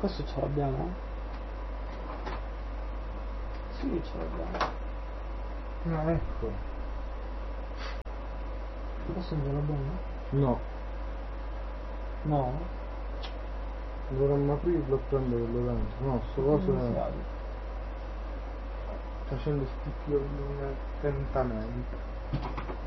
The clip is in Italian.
Questo ce l'abbiamo? Sì, ce l'abbiamo. No, ecco. Questo non ce l'abbiamo? No. No? Dovremmo aprirlo e prendere quello dentro. No, sto coso è facendo sti fiori lentamente.